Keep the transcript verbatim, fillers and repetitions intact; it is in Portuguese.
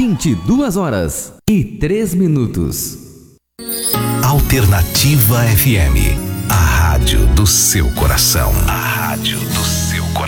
vinte e duas horas e três minutos. Alternativa F M, a rádio do seu coração. A rádio do seu